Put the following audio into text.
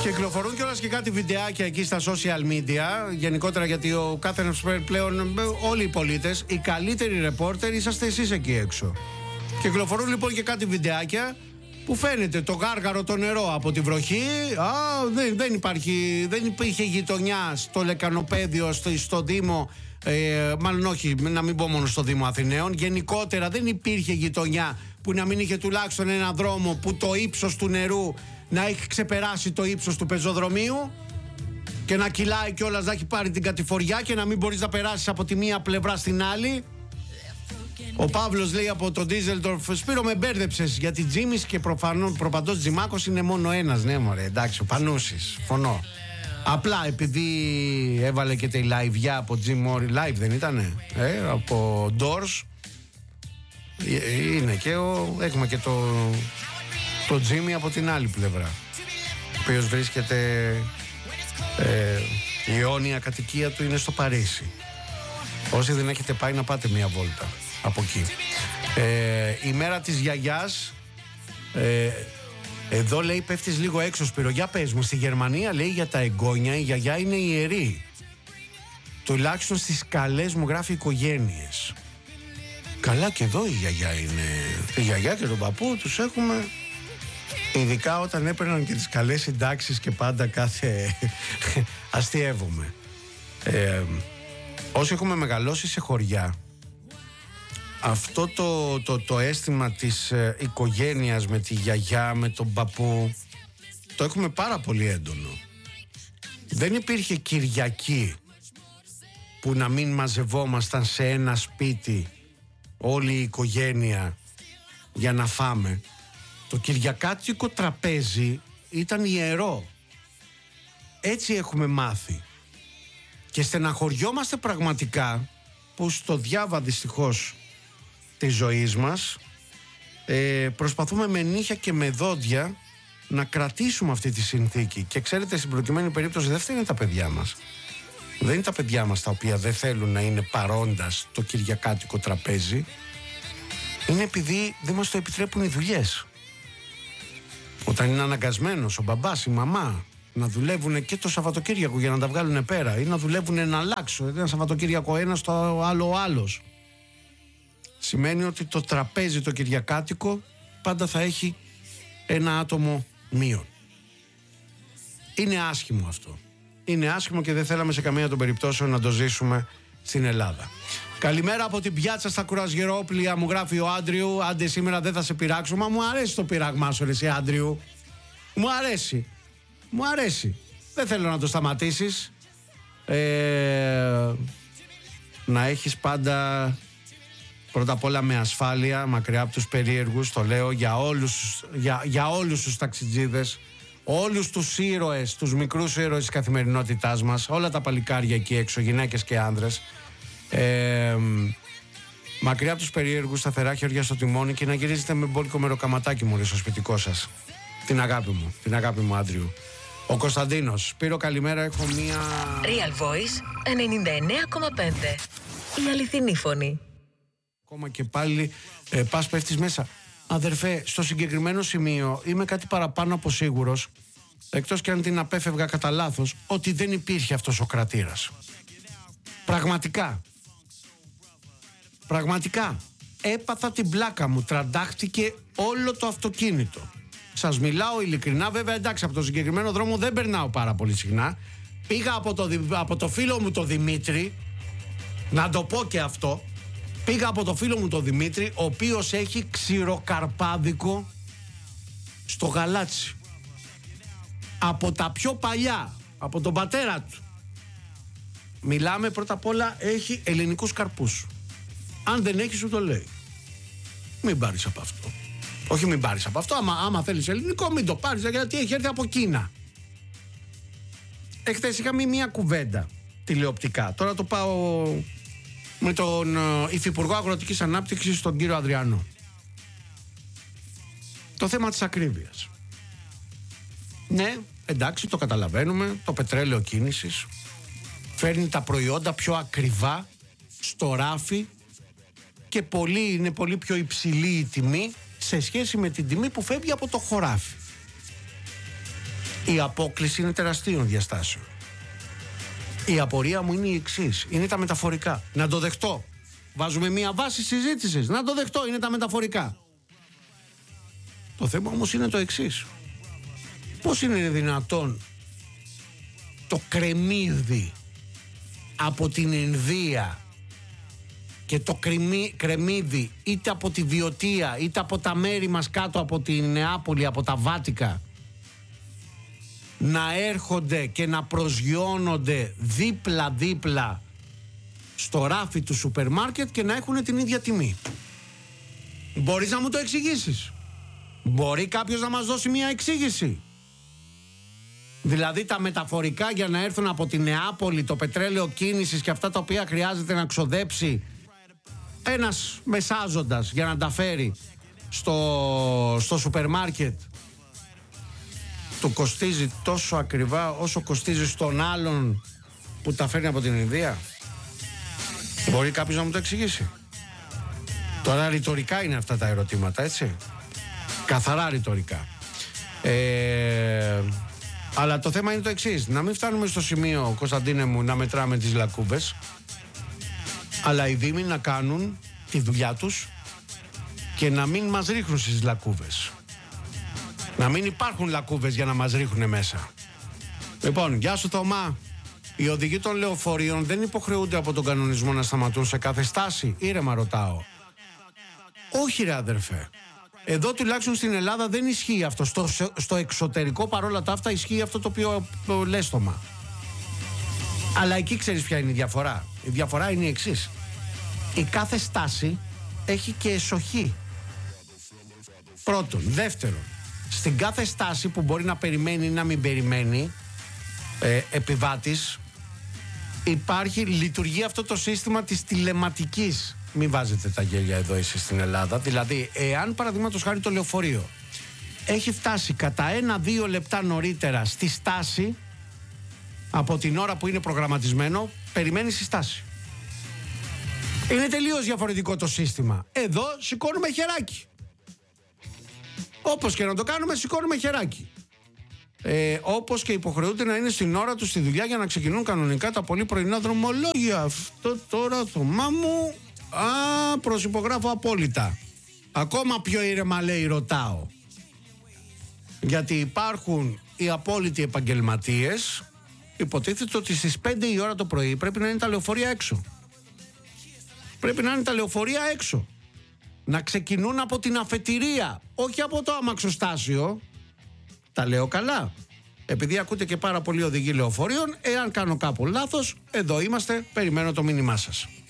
Κυκλοφορούν κιόλας και κάτι βιντεάκια εκεί στα social media. Γενικότερα, γιατί ο κάθε πλέον, όλοι οι πολίτες, οι καλύτεροι ρεπόρτερ είσαστε εσείς εκεί έξω. Κυκλοφορούν λοιπόν και κάτι βιντεάκια που φαίνεται το γάργαρο το νερό από τη βροχή. Δεν υπήρχε γειτονιά στο λεκανοπέδιο, στο Δήμο. Μάλλον όχι, να μην πω μόνο στο Δήμο Αθηναίων. Γενικότερα δεν υπήρχε γειτονιά που να μην είχε τουλάχιστον ένα δρόμο που το ύψος του νερού να έχει ξεπεράσει το ύψος του πεζοδρομίου και να κυλάει κιόλας, να έχει πάρει την κατηφοριά και να μην μπορείς να περάσεις από τη μία πλευρά στην άλλη. Ο Παύλος λέει από το Ντίζελντορφ: Σπύρο, με μπέρδεψες, γιατί Τζίμις και προπαντός Τζιμάκος είναι μόνο ένας. Ναι, μωρέ, εντάξει, ο Πανούσης, φωνώ. Απλά επειδή έβαλε και τη live από Jim Morrison, live δεν ήτανε, από Doors. Είναι και έχουμε και το Jimmy από την άλλη πλευρά, ο οποίος βρίσκεται, η αιώνια κατοικία του είναι στο Παρίσι. Όσοι δεν έχετε πάει, να πάτε μια βόλτα από εκεί. Η μέρα της γιαγιάς, εδώ λέει πέφτεις λίγο έξω, Σπύρο. Για πες μου, στη Γερμανία λέει για τα εγγόνια η γιαγιά είναι ιερή. Τουλάχιστον στις καλές μου γράφει οικογένειες. Καλά, και εδώ η γιαγιά είναι. Η γιαγιά και τον παππού τους έχουμε. Ειδικά όταν έπαιρναν και τις καλές συντάξεις και πάντα κάθε αστειεύομαι. Όσοι έχουμε μεγαλώσει σε χωριά, αυτό το αίσθημα της οικογένειας με τη γιαγιά, με τον παππού, το έχουμε πάρα πολύ έντονο. Δεν υπήρχε Κυριακή που να μην μαζευόμασταν σε ένα σπίτι όλη η οικογένεια για να φάμε. Το κυριακάτικο τραπέζι ήταν ιερό. Έτσι έχουμε μάθει. Και στεναχωριόμαστε πραγματικά που στο διάβα δυστυχώς της ζωής μας προσπαθούμε με νύχια και με δόντια να κρατήσουμε αυτή τη συνθήκη. Και ξέρετε, στην προκειμένη περίπτωση δεν φταίνε τα παιδιά μας. Δεν είναι τα παιδιά μας τα οποία δεν θέλουν να είναι παρόντα στο κυριακάτικο τραπέζι. Είναι επειδή δεν μας το επιτρέπουν οι δουλειές. Όταν είναι αναγκασμένος ο μπαμπάς, η μαμά να δουλεύουν και το Σαββατοκύριακο για να τα βγάλουν πέρα, ή να δουλεύουν να αλλάξουν ένα Σαββατοκύριακο ένας, το άλλο ο άλλος, σημαίνει ότι το τραπέζι το κυριακάτικο πάντα θα έχει ένα άτομο μείον. Είναι άσχημο αυτό. Είναι άσχημο και δεν θέλαμε σε καμία των περιπτώσεων να το ζήσουμε στην Ελλάδα. Καλημέρα από την πιάτσα στα Κουρασγερόπλια, μου γράφει ο Άντριου. Άντε, σήμερα δεν θα σε πειράξω. Μα μου αρέσει το πειράγμά σου, εσύ Άντριου. Μου αρέσει. Μου αρέσει. Δεν θέλω να το σταματήσεις. Να έχεις πάντα, πρώτα απ' όλα, με ασφάλεια, μακριά από τους περίεργους. Το λέω για όλους τους ταξιτζίδες, όλους τους ήρωες, τους μικρούς ήρωες της καθημερινότητάς μας, όλα τα παλικάρια εκεί έξω, γυναίκες και άνδρες. Μακριά από τους περίεργους, σταθερά χέρια στο τιμόνι και να γυρίζετε με μπόλικο μεροκαματάκι μου στο σπιτικό σας. Την αγάπη μου, Άντριου. Ο Κωνσταντίνος: Σπύρο, καλημέρα, έχω μία... Real Voice 99,5. Η αληθινή φωνή. Ακόμα και πάλι πας πέφτεις μέσα. Αδερφέ, στο συγκεκριμένο σημείο είμαι κάτι παραπάνω από σίγουρος, εκτός και αν την απέφευγα κατά λάθος, ότι δεν υπήρχε αυτός ο κρατήρας. Πραγματικά έπαθα την πλάκα μου. Τραντάχτηκε όλο το αυτοκίνητο. Σας μιλάω ειλικρινά. Βέβαια, εντάξει, από το συγκεκριμένο δρόμο δεν περνάω πάρα πολύ συχνά. Πήγα από το φίλο μου το Δημήτρη, να το πω και αυτό. Πήγα από το φίλο μου το Δημήτρη, ο οποίος έχει ξηροκαρπάδικο στο γαλάτσι. Από τα πιο παλιά, από τον πατέρα του. Μιλάμε, πρώτα απ' όλα, έχει ελληνικούς καρπούς. Αν δεν έχει, σου το λέει. Μην πάρεις από αυτό. Όχι, μην πάρεις από αυτό. Άμα θέλεις ελληνικό, μην το πάρεις, γιατί έχει έρθει από Κίνα. Εχθές είχαμε μια κουβέντα τηλεοπτικά. Τώρα το πάω με τον Υφυπουργό Αγροτικής Ανάπτυξης, τον κύριο Ανδριανό. Το θέμα της ακρίβειας. Ναι, εντάξει, το καταλαβαίνουμε. Το πετρέλαιο κίνησης φέρνει τα προϊόντα πιο ακριβά στο ράφι και είναι πολύ πιο υψηλή η τιμή σε σχέση με την τιμή που φεύγει από το χωράφι. Η απόκλιση είναι τεραστίων διαστάσεων. Η απορία μου είναι η εξής. Είναι τα μεταφορικά. Να το δεχτώ. Βάζουμε μία βάση συζήτησης. Να το δεχτώ. Είναι τα μεταφορικά. Το θέμα όμως είναι το εξής. Πώς είναι δυνατόν το κρεμμύδι από την Ινδία και το κρεμμύδι είτε από τη Βιωτία είτε από τα μέρη μας κάτω από την Νεάπολη, από τα Βάτικα, να έρχονται και να προσγειώνονται δίπλα-δίπλα στο ράφι του σούπερ μάρκετ και να έχουν την ίδια τιμή? Μπορείς να μου το εξηγήσεις? Μπορεί κάποιος να μας δώσει μια εξήγηση? Δηλαδή τα μεταφορικά για να έρθουν από τη Νεάπολη, το πετρέλαιο κίνησης και αυτά τα οποία χρειάζεται να ξοδέψει ένας μεσάζοντας για να τα φέρει στο σούπερ μάρκετ, του κοστίζει τόσο ακριβά όσο κοστίζει στον άλλον που τα φέρνει από την Ινδία? Μπορεί κάποιος να μου το εξηγήσει? Τώρα ρητορικά είναι αυτά τα ερωτήματα, έτσι. Καθαρά ρητορικά. Αλλά το θέμα είναι το εξής. Να μην φτάνουμε στο σημείο, Κωνσταντίνε μου, να μετράμε τις λακκούβες, αλλά οι δήμοι να κάνουν τη δουλειά τους και να μην μας ρίχνουν στις λακκούβες. Να μην υπάρχουν λακκούβες για να μας ρίχνουν μέσα. Λοιπόν, γεια σου Θωμά. Οι οδηγοί των λεωφορείων δεν υποχρεούνται από τον κανονισμό να σταματούν σε κάθε στάση? Ήρεμα ρωτάω. Όχι ρε αδερφέ. Εδώ τουλάχιστον στην Ελλάδα δεν ισχύει αυτό. Στο εξωτερικό παρόλα τα αυτά ισχύει αυτό το οποίο λες Θωμά. Αλλά εκεί ξέρεις ποια είναι η διαφορά? Η διαφορά είναι η εξής. Η κάθε στάση έχει και εσοχή. Πρώτον. Δεύτερον, στην κάθε στάση που μπορεί να περιμένει ή να μην περιμένει επιβάτης, λειτουργεί αυτό το σύστημα της τηλεματικής. Μην βάζετε τα γέλια εδώ εσείς στην Ελλάδα. Δηλαδή, εάν παραδείγματος χάρη το λεωφορείο έχει φτάσει κατά 1-2 λεπτά νωρίτερα στη στάση από την ώρα που είναι προγραμματισμένο, περιμένει στη στάση. Είναι τελείως διαφορετικό το σύστημα. Εδώ σηκώνουμε χεράκι. Όπως και να το κάνουμε, σηκώνουμε χεράκι. Όπως και υποχρεούνται να είναι στην ώρα τους στη δουλειά για να ξεκινούν κανονικά τα πολύ πρωινά δρομολόγια. Αυτό τώρα, Θωμά μου, προσυπογράφω απόλυτα. Ακόμα πιο ήρεμα λέει ρωτάω. Γιατί υπάρχουν οι απόλυτοι επαγγελματίες. Υποτίθεται ότι στις 5 η ώρα το πρωί πρέπει να είναι τα λεωφορεία έξω. Πρέπει να είναι τα λεωφορεία έξω. Να ξεκινούν από την αφετηρία, όχι από το αμαξοστάσιο. Τα λέω καλά? Επειδή ακούτε και πάρα πολλοί οδηγοί λεωφορείων, εάν κάνω κάπου λάθος, εδώ είμαστε, περιμένω το μήνυμά σας.